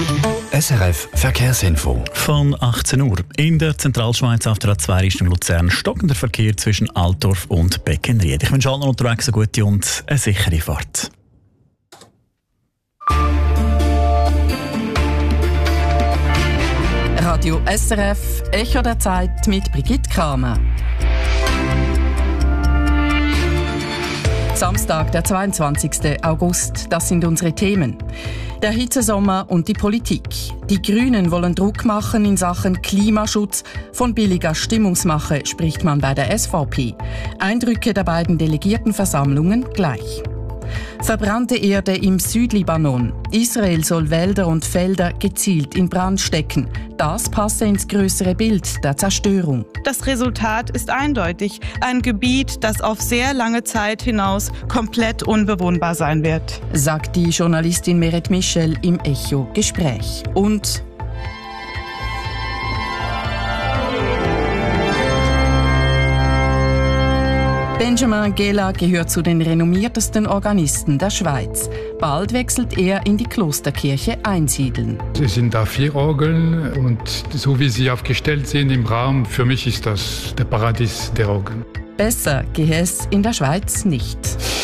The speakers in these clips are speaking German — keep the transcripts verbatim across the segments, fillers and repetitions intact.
S R F Verkehrsinfo. Von achtzehn Uhr. In der Zentralschweiz auf der A zwei Richtung Luzern stockender Verkehr zwischen Altdorf und Beckenried. Ich wünsche allen unterwegs eine gute und eine sichere Fahrt. Radio S R F, Echo der Zeit mit Brigitte Kramer. Samstag, der zweiundzwanzigsten August, das sind unsere Themen. Der Hitzesommer und die Politik. Die Grünen wollen Druck machen in Sachen Klimaschutz. Von billiger Stimmungsmache spricht man bei der S V P. Eindrücke der beiden Delegiertenversammlungen gleich. Verbrannte Erde im Südlibanon. Israel soll Wälder und Felder gezielt in Brand stecken. Das passe ins größere Bild der Zerstörung. Das Resultat ist eindeutig. Ein Gebiet, das auf sehr lange Zeit hinaus komplett unbewohnbar sein wird, sagt die Journalistin Meret Michel im Echo-Gespräch. Und Benjamin Gela gehört zu den renommiertesten Organisten der Schweiz. Bald wechselt er in die Klosterkirche Einsiedeln. Es sind da vier Orgeln und so wie sie aufgestellt sind im Raum, für mich ist das der Paradies der Orgeln. Besser gehe es in der Schweiz nicht.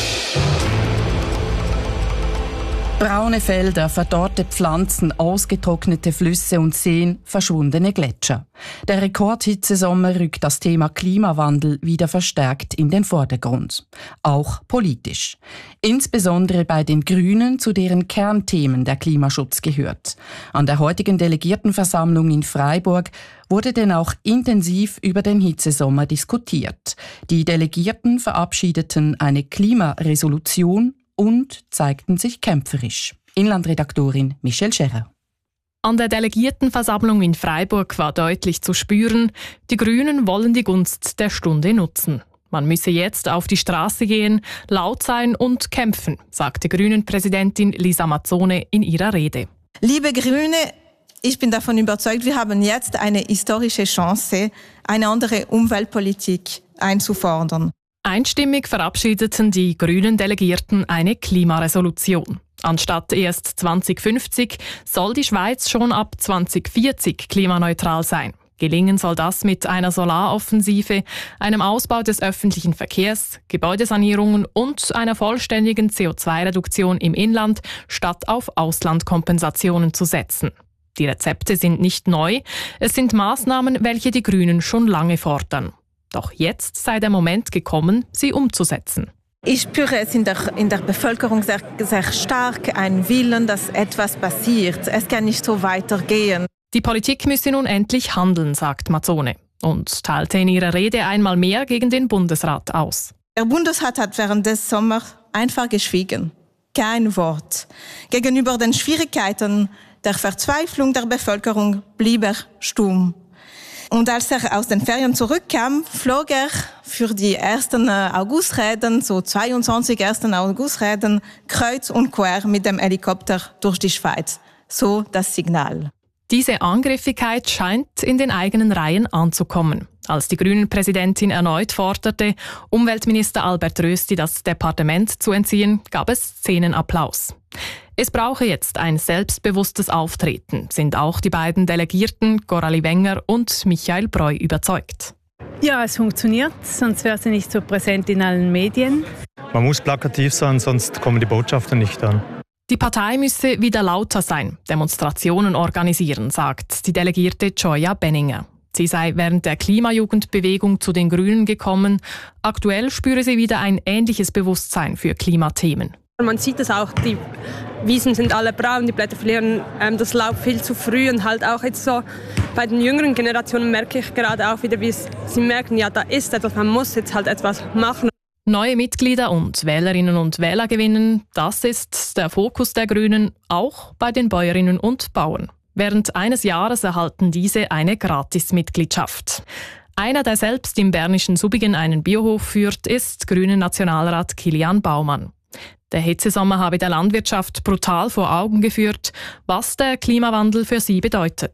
Braune Felder, verdorrte Pflanzen, ausgetrocknete Flüsse und Seen, verschwundene Gletscher. Der Rekordhitzesommer rückt das Thema Klimawandel wieder verstärkt in den Vordergrund. Auch politisch. Insbesondere bei den Grünen, zu deren Kernthemen der Klimaschutz gehört. An der heutigen Delegiertenversammlung in Freiburg wurde denn auch intensiv über den Hitzesommer diskutiert. Die Delegierten verabschiedeten eine Klimaresolution und zeigten sich kämpferisch. Inlandredaktorin Michelle Scherer. An der Delegiertenversammlung in Freiburg war deutlich zu spüren, die Grünen wollen die Gunst der Stunde nutzen. Man müsse jetzt auf die Straße gehen, laut sein und kämpfen, sagte Grünen-Präsidentin Lisa Mazzone in ihrer Rede. Liebe Grüne, ich bin davon überzeugt, wir haben jetzt eine historische Chance, eine andere Umweltpolitik einzufordern. Einstimmig verabschiedeten die grünen Delegierten eine Klimaresolution. Anstatt erst zwanzig fünfzig soll die Schweiz schon ab zwanzig vierzig klimaneutral sein. Gelingen soll das mit einer Solaroffensive, einem Ausbau des öffentlichen Verkehrs, Gebäudesanierungen und einer vollständigen C O zwei Reduktion im Inland, statt auf Auslandkompensationen zu setzen. Die Rezepte sind nicht neu, es sind Maßnahmen, welche die Grünen schon lange fordern. Doch jetzt sei der Moment gekommen, sie umzusetzen. Ich spüre es in der, in der Bevölkerung sehr, sehr stark, einen Willen, dass etwas passiert. Es kann nicht so weitergehen. Die Politik müsse nun endlich handeln, sagt Mazzone und teilte in ihrer Rede einmal mehr gegen den Bundesrat aus. Der Bundesrat hat während des Sommers einfach geschwiegen. Kein Wort. Gegenüber den Schwierigkeiten der Verzweiflung der Bevölkerung blieb er stumm. Und als er aus den Ferien zurückkam, flog er für die ersten Augustreden, so zweiundzwanzig ersten Augustreden, kreuz und quer mit dem Helikopter durch die Schweiz. So das Signal. Diese Angriffigkeit scheint in den eigenen Reihen anzukommen. Als die Grünen-Präsidentin erneut forderte, Umweltminister Albert Rösti das Departement zu entziehen, gab es Szenenapplaus. Es brauche jetzt ein selbstbewusstes Auftreten, sind auch die beiden Delegierten Coralie Wenger und Michael Breu überzeugt. Ja, es funktioniert, sonst wäre sie nicht so präsent in allen Medien. Man muss plakativ sein, sonst kommen die Botschaften nicht an. Die Partei müsse wieder lauter sein, Demonstrationen organisieren, sagt die Delegierte Joya Benninger. Sie sei während der Klimajugendbewegung zu den Grünen gekommen. Aktuell spüre sie wieder ein ähnliches Bewusstsein für Klimathemen. Man sieht es auch, die Wiesen sind alle braun, die Blätter verlieren ähm, das Laub viel zu früh. Und halt auch jetzt so bei den jüngeren Generationen merke ich gerade auch wieder, wie es, sie merken, ja, da ist etwas, man muss jetzt halt etwas machen. Neue Mitglieder und Wählerinnen und Wähler gewinnen, das ist der Fokus der Grünen, auch bei den Bäuerinnen und Bauern. Während eines Jahres erhalten diese eine Gratismitgliedschaft. Einer, der selbst im bernischen Subigen einen Biohof führt, ist Grünen-Nationalrat Kilian Baumann. Der Hitzesommer habe der Landwirtschaft brutal vor Augen geführt, was der Klimawandel für sie bedeutet.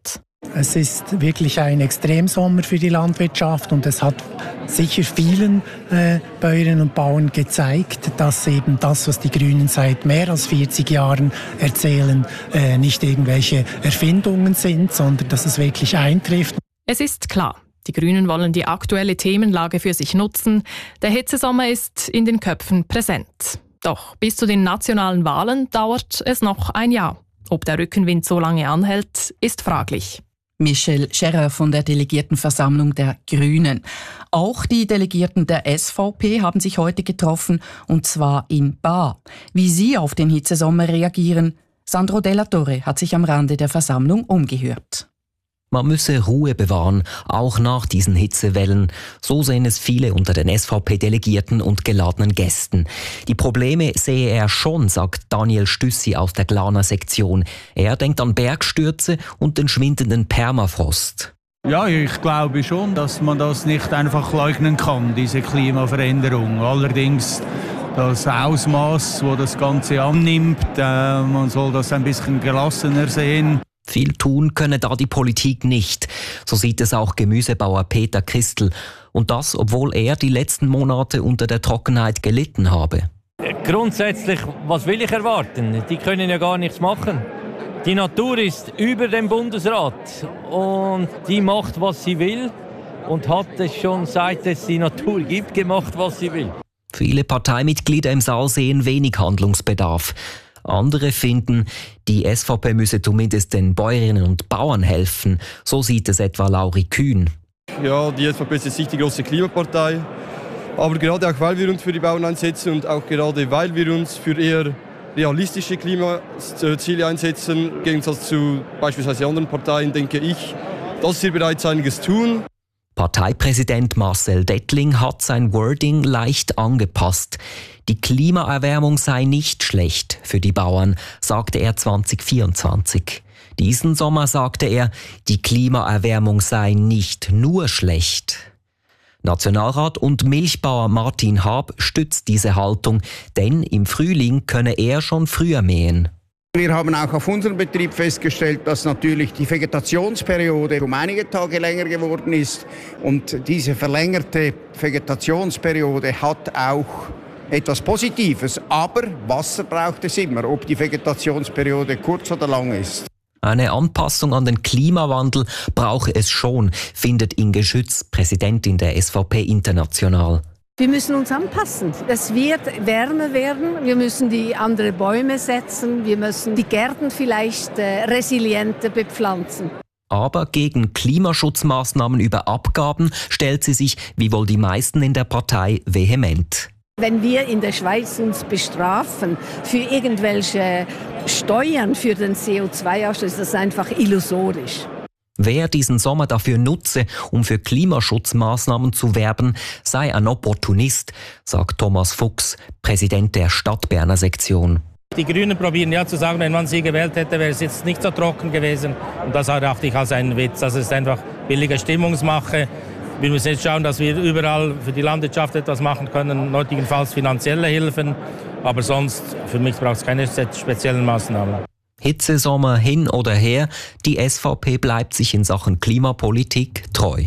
Es ist wirklich ein Extremsommer für die Landwirtschaft und es hat sicher vielen äh, Bäuerinnen und Bauern gezeigt, dass eben das, was die Grünen seit mehr als vierzig Jahren erzählen, äh, nicht irgendwelche Erfindungen sind, sondern dass es wirklich eintrifft. Es ist klar, die Grünen wollen die aktuelle Themenlage für sich nutzen. Der Hitzesommer ist in den Köpfen präsent. Doch bis zu den nationalen Wahlen dauert es noch ein Jahr. Ob der Rückenwind so lange anhält, ist fraglich. Michel Scherrer von der Delegiertenversammlung der Grünen. Auch die Delegierten der S V P haben sich heute getroffen, und zwar in Baar. Wie sie auf den Hitzesommer reagieren, Sandro Della Torre hat sich am Rande der Versammlung umgehört. Man müsse Ruhe bewahren, auch nach diesen Hitzewellen. So sehen es viele unter den S V P-Delegierten und geladenen Gästen. Die Probleme sehe er schon, sagt Daniel Stüssi aus der Glaner Sektion. Er denkt an Bergstürze und den schwindenden Permafrost. Ja, ich glaube schon, dass man das nicht einfach leugnen kann, diese Klimaveränderung. Allerdings das Ausmaß, wo das Ganze annimmt, äh, man soll das ein bisschen gelassener sehen. Viel tun könne da die Politik nicht. So sieht es auch Gemüsebauer Peter Christel. Und das, obwohl er die letzten Monate unter der Trockenheit gelitten habe. Grundsätzlich, was will ich erwarten? Die können ja gar nichts machen. Die Natur ist über dem Bundesrat und die macht, was sie will und hat es schon, seit es die Natur gibt, gemacht, was sie will. Viele Parteimitglieder im Saal sehen wenig Handlungsbedarf. Andere finden, die S V P müsse zumindest den Bäuerinnen und Bauern helfen. So sieht es etwa Lauri Kühn. Ja, die S V P ist jetzt nicht die große Klimapartei. Aber gerade auch, weil wir uns für die Bauern einsetzen und auch gerade, weil wir uns für eher realistische Klimaziele einsetzen, im Gegensatz zu beispielsweise anderen Parteien, denke ich, dass wir bereits einiges tun. Parteipräsident Marcel Dettling hat sein Wording leicht angepasst. Die Klimaerwärmung sei nicht schlecht für die Bauern, sagte er zwanzig vierundzwanzig. Diesen Sommer sagte er, die Klimaerwärmung sei nicht nur schlecht. Nationalrat und Milchbauer Martin Haab stützt diese Haltung, denn im Frühling könne er schon früher mähen. Wir haben auch auf unserem Betrieb festgestellt, dass natürlich die Vegetationsperiode um einige Tage länger geworden ist. Und diese verlängerte Vegetationsperiode hat auch etwas Positives. Aber Wasser braucht es immer, ob die Vegetationsperiode kurz oder lang ist. Eine Anpassung an den Klimawandel brauche es schon, findet Inge Schütz, Präsidentin der S V P International. Wir müssen uns anpassen. Es wird wärmer werden. Wir müssen die andere Bäume setzen. Wir müssen die Gärten vielleicht äh, resilienter bepflanzen. Aber gegen Klimaschutzmaßnahmen über Abgaben stellt sie sich, wie wohl die meisten in der Partei, vehement. Wenn wir in der Schweiz uns bestrafen für irgendwelche Steuern für den C O zwei Ausstoß, ist das einfach illusorisch. Wer diesen Sommer dafür nutze, um für Klimaschutzmaßnahmen zu werben, sei ein Opportunist, sagt Thomas Fuchs, Präsident der Stadtberner Sektion. Die Grünen probieren ja zu sagen, wenn man sie gewählt hätte, wäre es jetzt nicht so trocken gewesen. Und das erachte ich als einen Witz. Das ist einfach billige Stimmungsmache. Wir müssen jetzt schauen, dass wir überall für die Landwirtschaft etwas machen können, nötigenfalls finanzielle Hilfen. Aber sonst, für mich braucht es keine speziellen Maßnahmen. Hitzesommer hin oder her, die S V P bleibt sich in Sachen Klimapolitik treu.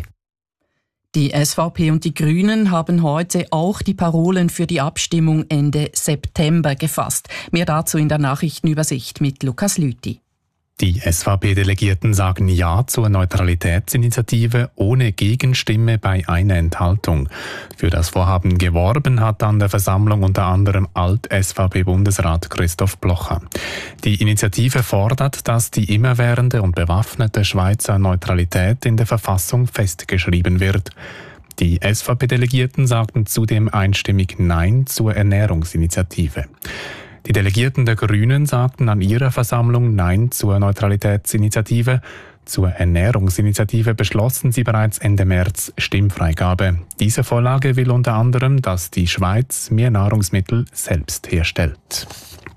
Die S V P und die Grünen haben heute auch die Parolen für die Abstimmung Ende September gefasst. Mehr dazu in der Nachrichtenübersicht mit Lukas Lüthi. Die S V P-Delegierten sagen Ja zur Neutralitätsinitiative ohne Gegenstimme bei einer Enthaltung. Für das Vorhaben geworben hat an der Versammlung unter anderem Alt-S V P-Bundesrat Christoph Blocher. Die Initiative fordert, dass die immerwährende und bewaffnete Schweizer Neutralität in der Verfassung festgeschrieben wird. Die S V P-Delegierten sagten zudem einstimmig Nein zur Ernährungsinitiative. Die Delegierten der Grünen sagten an ihrer Versammlung Nein zur Neutralitätsinitiative. Zur Ernährungsinitiative beschlossen sie bereits Ende März Stimmfreigabe. Diese Vorlage will unter anderem, dass die Schweiz mehr Nahrungsmittel selbst herstellt.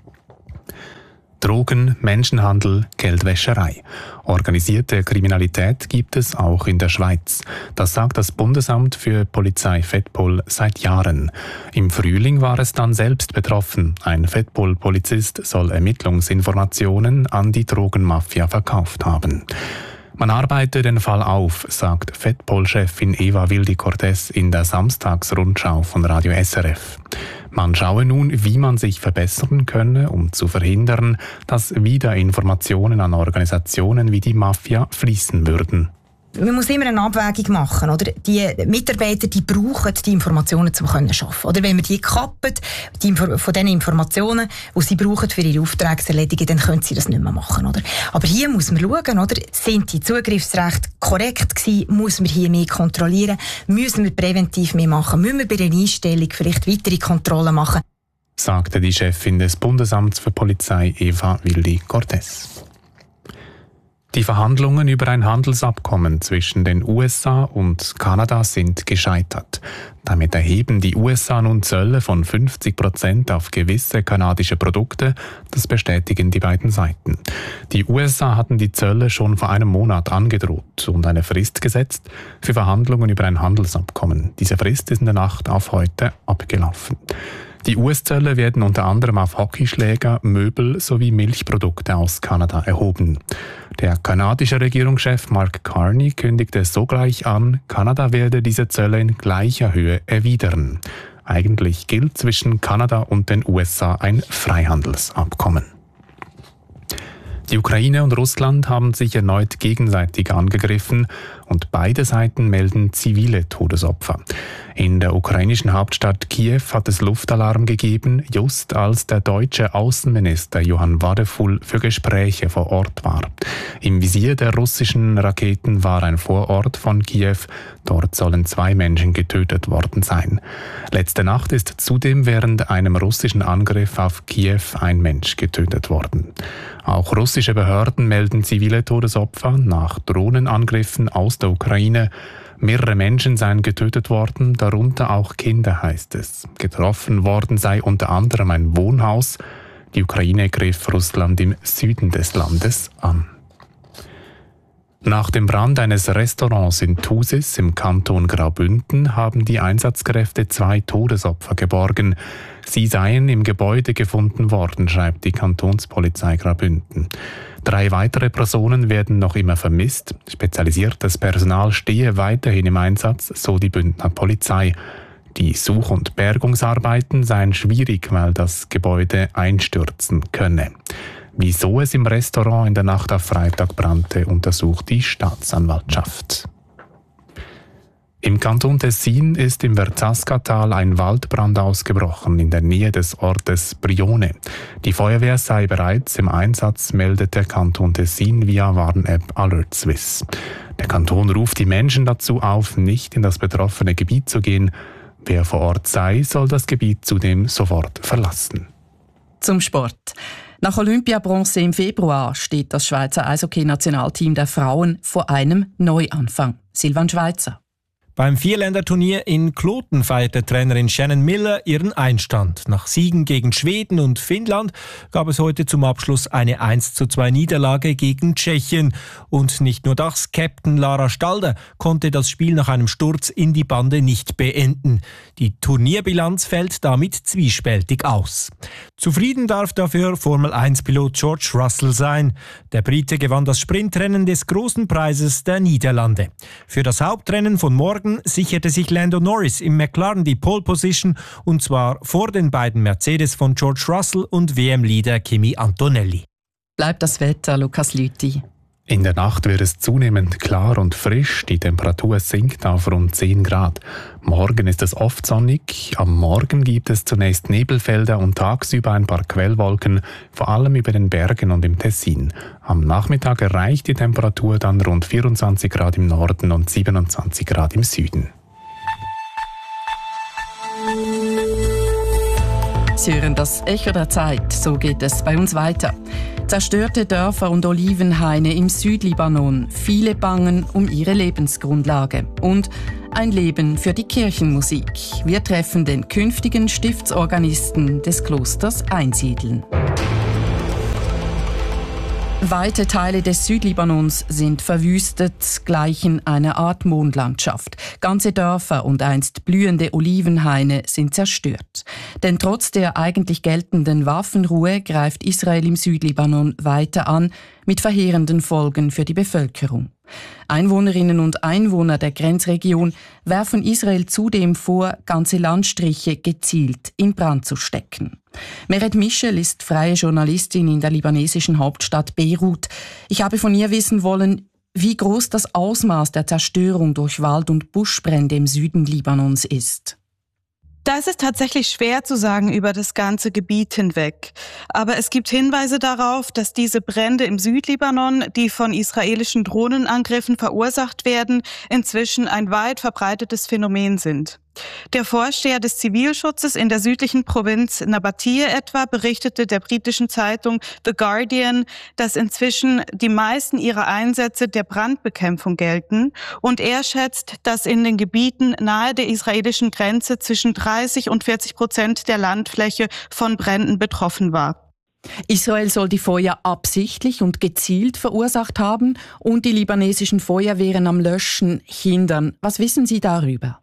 Drogen, Menschenhandel, Geldwäscherei. Organisierte Kriminalität gibt es auch in der Schweiz. Das sagt das Bundesamt für Polizei Fettpol seit Jahren. Im Frühling war es dann selbst betroffen. Ein Fettpol-Polizist soll Ermittlungsinformationen an die Drogenmafia verkauft haben. Man arbeite den Fall auf, sagt Fedpol-Chefin Eva Wildi-Cortez in der Samstagsrundschau von Radio S R F. Man schaue nun, wie man sich verbessern könne, um zu verhindern, dass wieder Informationen an Organisationen wie die Mafia fließen würden. Man muss immer eine Abwägung machen. Oder? Die Mitarbeiter die brauchen die Informationen, um zu arbeiten. Oder wenn wir die kappen, die von den Informationen, die sie brauchen für ihre Auftragserledigung, dann können sie das nicht mehr machen. Oder? Aber hier muss man schauen, oder? Sind die Zugriffsrechte korrekt gewesen? Muss man hier mehr kontrollieren? Müssen wir präventiv mehr machen? Müssen wir bei der Einstellung vielleicht weitere Kontrollen machen? Sagte die Chefin des Bundesamts für Polizei Eva Wildi-Cortez. Die Verhandlungen über ein Handelsabkommen zwischen den U S A und Kanada sind gescheitert. Damit erheben die U S A nun Zölle von fünfzig Prozent auf gewisse kanadische Produkte. Das bestätigen die beiden Seiten. Die U S A hatten die Zölle schon vor einem Monat angedroht und eine Frist gesetzt für Verhandlungen über ein Handelsabkommen. Diese Frist ist in der Nacht auf heute abgelaufen. Die U S-Zölle werden unter anderem auf Hockeyschläger, Möbel sowie Milchprodukte aus Kanada erhoben. Der kanadische Regierungschef Mark Carney kündigte sogleich an, Kanada werde diese Zölle in gleicher Höhe erwidern. Eigentlich gilt zwischen Kanada und den U S A ein Freihandelsabkommen. Die Ukraine und Russland haben sich erneut gegenseitig angegriffen und beide Seiten melden zivile Todesopfer. In der ukrainischen Hauptstadt Kiew hat es Luftalarm gegeben, just als der deutsche Außenminister Johann Wadefull für Gespräche vor Ort war. Im Visier der russischen Raketen war ein Vorort von Kiew. Dort sollen zwei Menschen getötet worden sein. Letzte Nacht ist zudem während einem russischen Angriff auf Kiew ein Mensch getötet worden. Auch russische Behörden melden zivile Todesopfer nach Drohnenangriffen aus der Ukraine. Mehrere Menschen seien getötet worden, darunter auch Kinder, heißt es. Getroffen worden sei unter anderem ein Wohnhaus. Die Ukraine griff Russland im Süden des Landes an. Nach dem Brand eines Restaurants in Thusis im Kanton Graubünden haben die Einsatzkräfte zwei Todesopfer geborgen. Sie seien im Gebäude gefunden worden, schreibt die Kantonspolizei Graubünden. Drei weitere Personen werden noch immer vermisst. Spezialisiertes Personal stehe weiterhin im Einsatz, so die Bündner Polizei. Die Such- und Bergungsarbeiten seien schwierig, weil das Gebäude einstürzen könne. Wieso es im Restaurant in der Nacht auf Freitag brannte, untersucht die Staatsanwaltschaft. Im Kanton Tessin ist im Verzasca-Tal ein Waldbrand ausgebrochen in der Nähe des Ortes Brione. Die Feuerwehr sei bereits im Einsatz, meldet der Kanton Tessin via Warn-App Alert Swiss. Der Kanton ruft die Menschen dazu auf, nicht in das betroffene Gebiet zu gehen. Wer vor Ort sei, soll das Gebiet zudem sofort verlassen. Zum Sport. Nach Olympiabronze im Februar steht das Schweizer Eishockey-Nationalteam der Frauen vor einem Neuanfang. Silvan Schweizer. Beim Vierländerturnier in Kloten feierte Trainerin Shannon Miller ihren Einstand. Nach Siegen gegen Schweden und Finnland gab es heute zum Abschluss eine eins zu zwei Niederlage gegen Tschechien. Und nicht nur das, Captain Lara Stalder konnte das Spiel nach einem Sturz in die Bande nicht beenden. Die Turnierbilanz fällt damit zwiespältig aus. Zufrieden darf dafür Formel eins Pilot George Russell sein. Der Brite gewann das Sprintrennen des Großen Preises der Niederlande. Für das Hauptrennen von morgen sicherte sich Lando Norris im McLaren die Pole Position, und zwar vor den beiden Mercedes von George Russell und W M-Leader Kimi Antonelli. Bleibt das Wetter, Lukas Lüthi. In der Nacht wird es zunehmend klar und frisch. Die Temperatur sinkt auf rund zehn Grad. Morgen ist es oft sonnig. Am Morgen gibt es zunächst Nebelfelder und tagsüber ein paar Quellwolken, vor allem über den Bergen und im Tessin. Am Nachmittag erreicht die Temperatur dann rund vierundzwanzig Grad im Norden und siebenundzwanzig Grad im Süden. Sie hören das Echo der Zeit, so geht es bei uns weiter. Zerstörte Dörfer und Olivenhaine im Südlibanon, viele bangen um ihre Lebensgrundlage. Und ein Leben für die Kirchenmusik. Wir treffen den künftigen Stiftsorganisten des Klosters Einsiedeln. Weite Teile des Südlibanons sind verwüstet, gleichen einer Art Mondlandschaft. Ganze Dörfer und einst blühende Olivenhaine sind zerstört. wird. Denn trotz der eigentlich geltenden Waffenruhe greift Israel im Südlibanon weiter an, mit verheerenden Folgen für die Bevölkerung. Einwohnerinnen und Einwohner der Grenzregion werfen Israel zudem vor, ganze Landstriche gezielt in Brand zu stecken. Meret Michel ist freie Journalistin in der libanesischen Hauptstadt Beirut. Ich habe von ihr wissen wollen, wie groß das Ausmaß der Zerstörung durch Wald- und Buschbrände im Süden Libanons ist. Da ist es tatsächlich schwer zu sagen über das ganze Gebiet hinweg. Aber es gibt Hinweise darauf, dass diese Brände im Südlibanon, die von israelischen Drohnenangriffen verursacht werden, inzwischen ein weit verbreitetes Phänomen sind. Der Vorsteher des Zivilschutzes in der südlichen Provinz Nabatie etwa berichtete der britischen Zeitung The Guardian, dass inzwischen die meisten ihrer Einsätze der Brandbekämpfung gelten und er schätzt, dass in den Gebieten nahe der israelischen Grenze zwischen dreißig und vierzig Prozent der Landfläche von Bränden betroffen war. Israel soll die Feuer absichtlich und gezielt verursacht haben und die libanesischen Feuerwehren am Löschen hindern. Was wissen Sie darüber?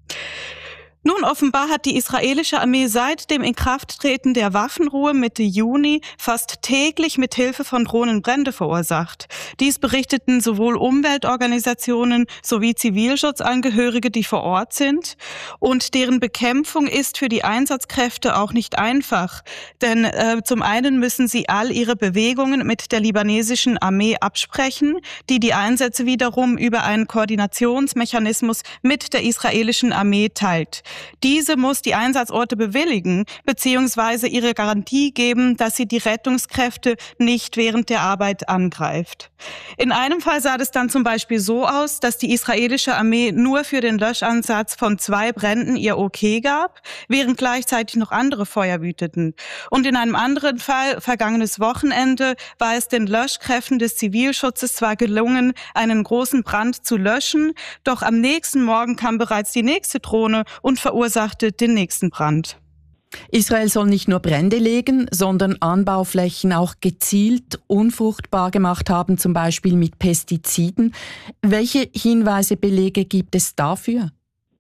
Nun, offenbar hat die israelische Armee seit dem Inkrafttreten der Waffenruhe Mitte Juni fast täglich mit Hilfe von Drohnen Brände verursacht. Dies berichteten sowohl Umweltorganisationen sowie Zivilschutzangehörige, die vor Ort sind. Und deren Bekämpfung ist für die Einsatzkräfte auch nicht einfach. Denn äh, zum einen müssen sie all ihre Bewegungen mit der libanesischen Armee absprechen, die die Einsätze wiederum über einen Koordinationsmechanismus mit der israelischen Armee teilt. Diese muss die Einsatzorte bewilligen bzw. ihre Garantie geben, dass sie die Rettungskräfte nicht während der Arbeit angreift. In einem Fall sah es dann zum Beispiel so aus, dass die israelische Armee nur für den Löschansatz von zwei Bränden ihr Okay gab, während gleichzeitig noch andere Feuer wüteten. Und in einem anderen Fall, vergangenes Wochenende, war es den Löschkräften des Zivilschutzes zwar gelungen, einen großen Brand zu löschen, doch am nächsten Morgen kam bereits die nächste Drohne und verursachte den nächsten Brand. Israel soll nicht nur Brände legen, sondern Anbauflächen auch gezielt unfruchtbar gemacht haben, zum Beispiel mit Pestiziden. Welche Hinweise, Belege gibt es dafür?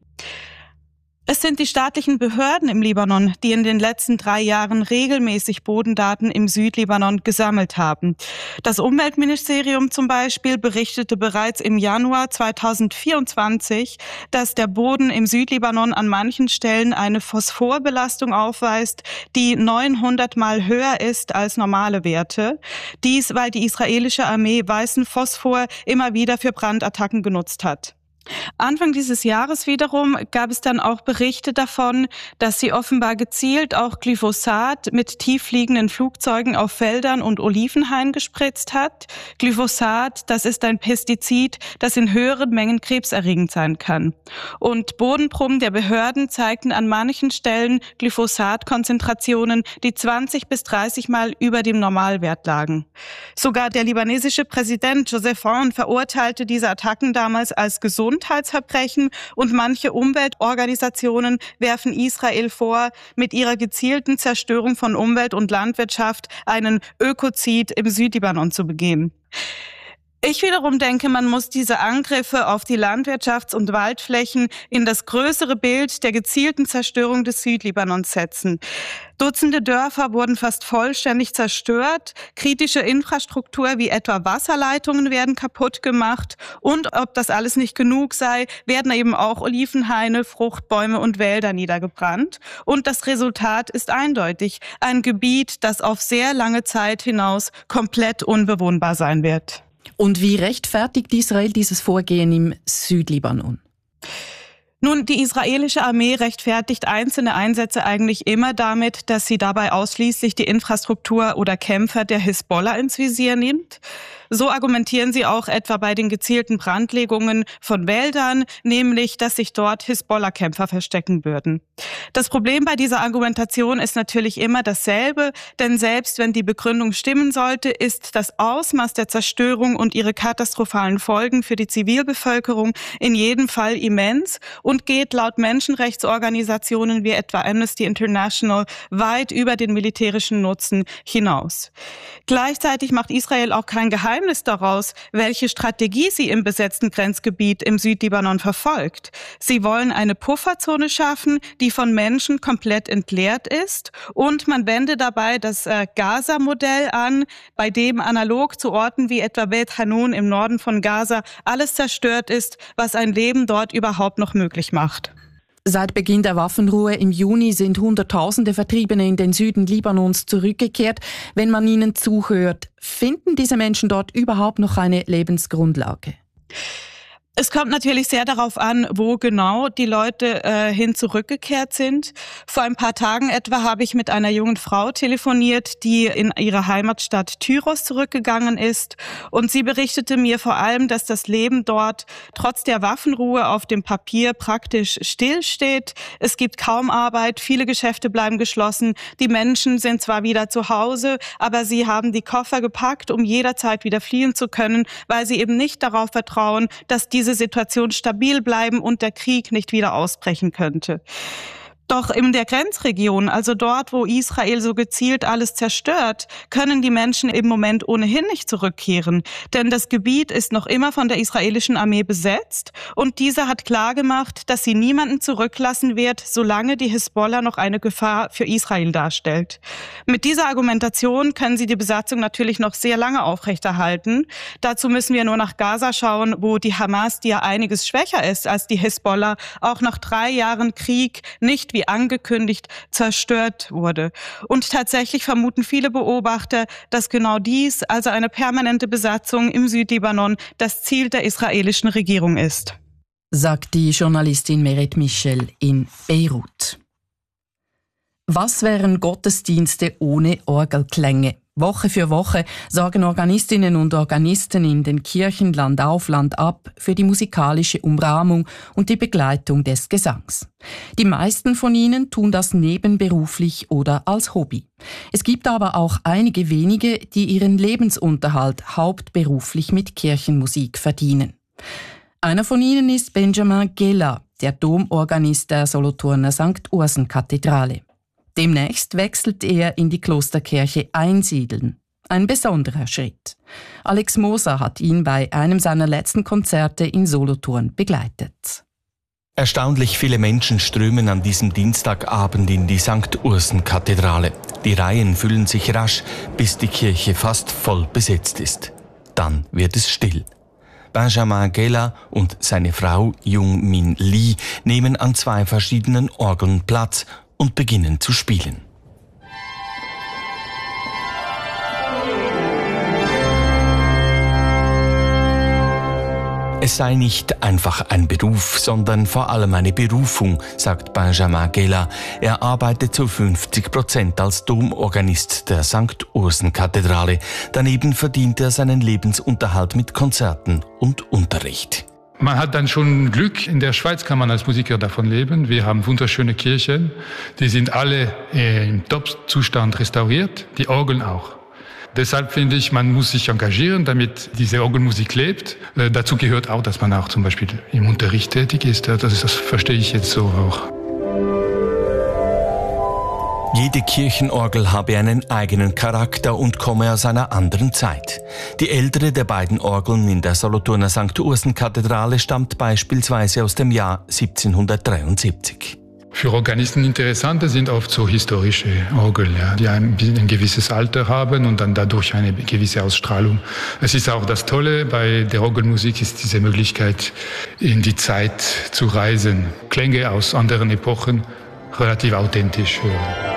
Es sind die staatlichen Behörden im Libanon, die in den letzten drei Jahren regelmäßig Bodendaten im Südlibanon gesammelt haben. Das Umweltministerium zum Beispiel berichtete bereits im Januar zweitausendvierundzwanzig, dass der Boden im Südlibanon an manchen Stellen eine Phosphorbelastung aufweist, die neunhundert Mal höher ist als normale Werte. Dies, weil die israelische Armee weißen Phosphor immer wieder für Brandattacken genutzt hat. Anfang dieses Jahres wiederum gab es dann auch Berichte davon, dass sie offenbar gezielt auch Glyphosat mit tieffliegenden Flugzeugen auf Feldern und Olivenhainen gespritzt hat. Glyphosat, das ist ein Pestizid, das in höheren Mengen krebserregend sein kann. Und Bodenproben der Behörden zeigten an manchen Stellen Glyphosatkonzentrationen, die zwanzig bis dreißig Mal über dem Normalwert lagen. Sogar der libanesische Präsident Joseph Aoun verurteilte diese Attacken damals als gesund Gesundheitsverbrechen und manche Umweltorganisationen werfen Israel vor, mit ihrer gezielten Zerstörung von Umwelt und Landwirtschaft einen Ökozid im Südlibanon zu begehen. Ich wiederum denke, man muss diese Angriffe auf die Landwirtschafts- und Waldflächen in das größere Bild der gezielten Zerstörung des Südlibanons setzen. Dutzende Dörfer wurden fast vollständig zerstört, kritische Infrastruktur wie etwa Wasserleitungen werden kaputt gemacht und ob das alles nicht genug sei, werden eben auch Olivenhaine, Fruchtbäume und Wälder niedergebrannt. Und das Resultat ist eindeutig, ein Gebiet, das auf sehr lange Zeit hinaus komplett unbewohnbar sein wird. Und wie rechtfertigt Israel dieses Vorgehen im Südlibanon? Nun, die israelische Armee rechtfertigt einzelne Einsätze eigentlich immer damit, dass sie dabei ausschließlich die Infrastruktur oder Kämpfer der Hisbollah ins Visier nimmt. So argumentieren sie auch etwa bei den gezielten Brandlegungen von Wäldern, nämlich, dass sich dort Hisbollah-Kämpfer verstecken würden. Das Problem bei dieser Argumentation ist natürlich immer dasselbe, denn selbst wenn die Begründung stimmen sollte, ist das Ausmaß der Zerstörung und ihre katastrophalen Folgen für die Zivilbevölkerung in jedem Fall immens und geht laut Menschenrechtsorganisationen wie etwa Amnesty International weit über den militärischen Nutzen hinaus. Gleichzeitig macht Israel auch kein Geheimnis Geheimnis daraus, welche Strategie sie im besetzten Grenzgebiet im Südlibanon verfolgt. Sie wollen eine Pufferzone schaffen, die von Menschen komplett entleert ist, und man wende dabei das äh, Gaza-Modell an, bei dem analog zu Orten wie etwa Beit Hanun im Norden von Gaza alles zerstört ist, was ein Leben dort überhaupt noch möglich macht. Seit Beginn der Waffenruhe im Juni sind Hunderttausende Vertriebene in den Süden Libanons zurückgekehrt. Wenn man ihnen zuhört, finden diese Menschen dort überhaupt noch eine Lebensgrundlage? Es kommt natürlich sehr darauf an, wo genau die Leute äh, hin zurückgekehrt sind. Vor ein paar Tagen etwa habe ich mit einer jungen Frau telefoniert, die in ihre Heimatstadt Tyros zurückgegangen ist. Und sie berichtete mir vor allem, dass das Leben dort trotz der Waffenruhe auf dem Papier praktisch stillsteht. Es gibt kaum Arbeit, viele Geschäfte bleiben geschlossen. Die Menschen sind zwar wieder zu Hause, aber sie haben die Koffer gepackt, um jederzeit wieder fliehen zu können, weil sie eben nicht darauf vertrauen, dass diese Situation stabil bleiben und der Krieg nicht wieder ausbrechen könnte. Doch in der Grenzregion, also dort, wo Israel so gezielt alles zerstört, können die Menschen im Moment ohnehin nicht zurückkehren. Denn das Gebiet ist noch immer von der israelischen Armee besetzt und diese hat klargemacht, dass sie niemanden zurücklassen wird, solange die Hisbollah noch eine Gefahr für Israel darstellt. Mit dieser Argumentation können sie die Besatzung natürlich noch sehr lange aufrechterhalten. Dazu müssen wir nur nach Gaza schauen, wo die Hamas, die ja einiges schwächer ist als die Hisbollah, auch nach drei Jahren Krieg nicht wie angekündigt zerstört wurde. Und tatsächlich vermuten viele Beobachter, dass genau dies, also eine permanente Besatzung im Südlibanon, das Ziel der israelischen Regierung ist. Sagt die Journalistin Meret Michel in Beirut. Was wären Gottesdienste ohne Orgelklänge? Woche für Woche sorgen Organistinnen und Organisten in den Kirchen Land auf, Land ab für die musikalische Umrahmung und die Begleitung des Gesangs. Die meisten von ihnen tun das nebenberuflich oder als Hobby. Es gibt aber auch einige wenige, die ihren Lebensunterhalt hauptberuflich mit Kirchenmusik verdienen. Einer von ihnen ist Benjamin Gela, der Domorganist der Solothurner Sankt Ursen-Kathedrale. Demnächst wechselt er in die Klosterkirche Einsiedeln. Ein besonderer Schritt. Alex Moser hat ihn bei einem seiner letzten Konzerte in Solothurn begleitet. Erstaunlich viele Menschen strömen an diesem Dienstagabend in die Sankt Ursen-Kathedrale. Die Reihen füllen sich rasch, bis die Kirche fast voll besetzt ist. Dann wird es still. Benjamin Gela und seine Frau Jung Min Lee nehmen an zwei verschiedenen Orgeln Platz und beginnen zu spielen. Es sei nicht einfach ein Beruf, sondern vor allem eine Berufung, sagt Benjamin Gela. Er arbeitet zu fünfzig Prozent als Domorganist der Sankt Ursen-Kathedrale. Daneben verdient er seinen Lebensunterhalt mit Konzerten und Unterricht. Man hat dann schon Glück. In der Schweiz kann man als Musiker davon leben. Wir haben wunderschöne Kirchen. Die sind alle im Top-Zustand restauriert, die Orgeln auch. Deshalb finde ich, man muss sich engagieren, damit diese Orgelmusik lebt. Äh, dazu gehört auch, dass man auch zum Beispiel im Unterricht tätig ist. Das, ist, das verstehe ich jetzt so auch. Jede Kirchenorgel habe einen eigenen Charakter und komme aus einer anderen Zeit. Die ältere der beiden Orgeln in der Solothurner Sankt Ursen-Kathedrale stammt beispielsweise aus dem Jahr siebzehnhundertdreiundsiebzig. Für Organisten interessante sind oft so historische Orgeln, ja, die ein, ein gewisses Alter haben und dann dadurch eine gewisse Ausstrahlung. Es ist auch das Tolle bei der Orgelmusik, ist diese Möglichkeit, in die Zeit zu reisen. Klänge aus anderen Epochen relativ authentisch hören.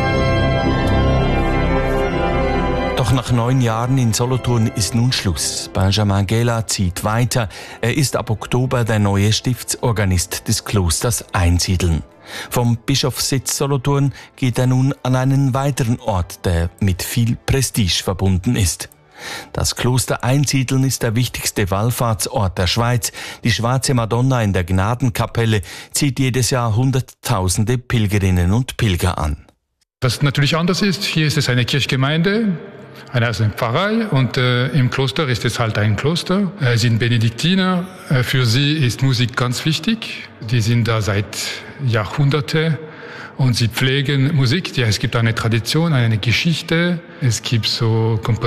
Doch nach neun Jahren in Solothurn ist nun Schluss. Benjamin Gela zieht weiter. Er ist ab Oktober der neue Stiftsorganist des Klosters Einsiedeln. Vom Bischofssitz Solothurn geht er nun an einen weiteren Ort, der mit viel Prestige verbunden ist. Das Kloster Einsiedeln ist der wichtigste Wallfahrtsort der Schweiz. Die Schwarze Madonna in der Gnadenkapelle zieht jedes Jahr Hunderttausende Pilgerinnen und Pilger an. Was natürlich anders ist, hier ist es eine Kirchgemeinde, eine, also eine Pfarrei, und äh, im Kloster ist es halt ein Kloster. Es sind Benediktiner. Äh, für sie ist Musik ganz wichtig. Die sind da seit Jahrhunderten und sie pflegen Musik. Ja, es gibt eine Tradition, eine Geschichte. Es gibt so Kompositionen.